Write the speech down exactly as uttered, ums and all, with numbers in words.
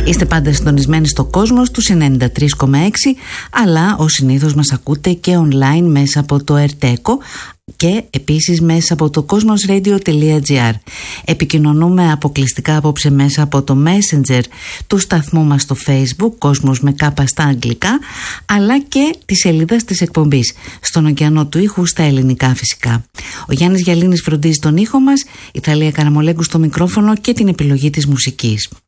Είστε πάντα συντονισμένοι στο Κόσμος του ενενήντα τρία κόμμα έξι, αλλά ως συνήθως μας ακούτε και online μέσα από το Ερτέκο και επίσης μέσα από το κόσμοσradio τελεία τζι άρ. Επικοινωνούμε αποκλειστικά απόψε μέσα από το Messenger του σταθμού μας στο Facebook, Κόσμος με κάπα στα αγγλικά, αλλά και τη σελίδα της εκπομπής στον ωκεανό του ήχου στα ελληνικά φυσικά. Ο Γιάννης Γιαλίνης φροντίζει τον ήχο μας, η Θαλία Καραμολέγκου στο μικρόφωνο και την επιλογή της μουσικής.